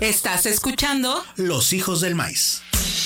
Estás escuchando Los Hijos del Maíz.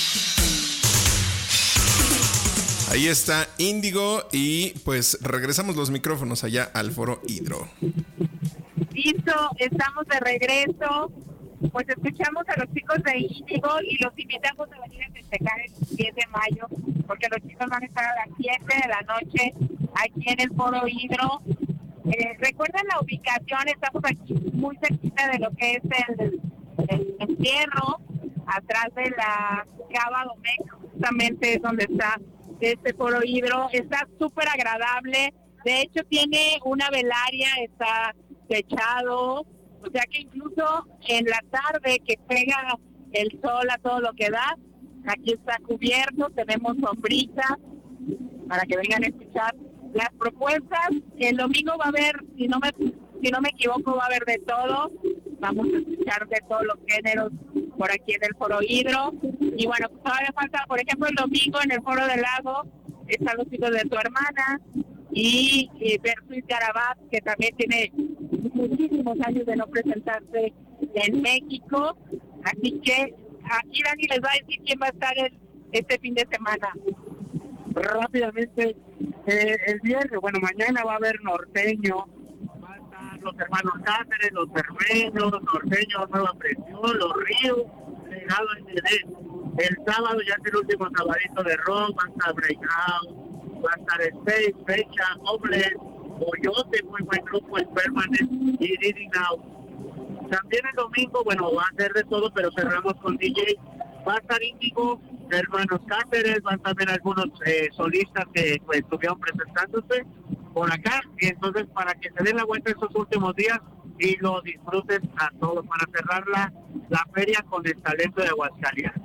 Ahí está Índigo y pues regresamos los micrófonos allá al Foro Hidro. Listo, estamos de regreso. Pues escuchamos a los chicos de Índigo y los invitamos a venir a festejar el 10 de mayo, porque los chicos van a estar a las 7 de la noche aquí en el Foro Hidro. Recuerden la ubicación, estamos aquí muy cerquita de lo que es el entierro, atrás de la Cava Domecq, justamente es donde está este Foro Hidro. Está súper agradable, de hecho tiene una velaria, está techado, o sea que incluso en la tarde que pega el sol a todo lo que da, aquí está cubierto, tenemos sombrita para que vengan a escuchar las propuestas. El domingo va a haber, si no me equivoco, va a haber de todo. Vamos a escuchar de todos los géneros por aquí en el Foro Hidro. Y bueno, todavía falta, por ejemplo, el domingo en el Foro del Lago están los hijos de tu hermana y Versus Garabat, que también tiene muchísimos años de no presentarse en México. Así que aquí Dani les va a decir quién va a estar este fin de semana. Rápidamente, el viernes, bueno, mañana va a haber norteño, va a estar los hermanos Cáceres, los cerveños, los norteños, Nueva Presión, los Ríos, Legado ND. El sábado ya es el último sabadito de rock, va a estar Breakout, va a estar Space, Fecha, Obles, Coyote, muy buen grupo, el Permanent y Didi Now. También el domingo, bueno, va a ser de todo, pero cerramos con DJ. Va a estar Índigo, hermanos Cáceres, van también algunos solistas que pues, estuvieron presentándose por acá, y entonces para que se den la vuelta estos últimos días y lo disfruten a todos, para cerrar la feria con el talento de Aguascalientes.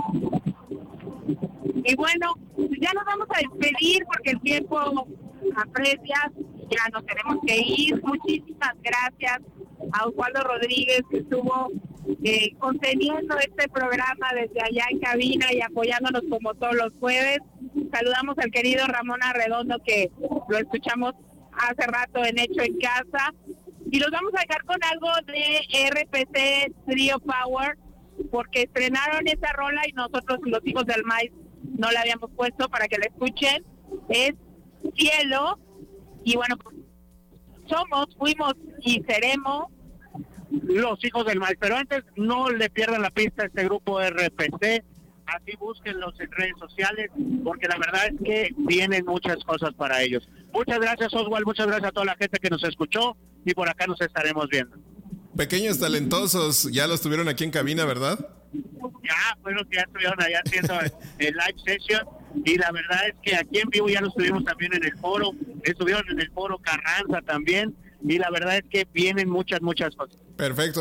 Y bueno, ya nos vamos a despedir porque el tiempo aprecia, ya nos tenemos que ir. Muchísimas gracias a Osvaldo Rodríguez, que estuvo conteniendo este programa desde allá en cabina y apoyándonos como todos los jueves. Saludamos al querido Ramón Arredondo, que lo escuchamos hace rato en Hecho en Casa, y los vamos a dejar con algo de RPC Trio Power, porque estrenaron esa rola y nosotros, los Hijos del Maíz, no la habíamos puesto para que la escuchen. Es Cielo, y bueno, pues, fuimos y seremos Los Hijos del Maíz. Pero antes, no le pierdan la pista a este grupo RPC, así búsquenlos en redes sociales, porque la verdad es que vienen muchas cosas para ellos. Muchas gracias, Oswald, muchas gracias a toda la gente que nos escuchó, y por acá nos estaremos viendo. Pequeños talentosos, ya los tuvieron aquí en cabina, ¿verdad? Ya, bueno, que ya estuvieron allá haciendo el live session, y la verdad es que aquí en vivo ya los tuvimos también en el foro, estuvieron en el Foro Carranza también, y la verdad es que vienen muchas cosas. Perfecto.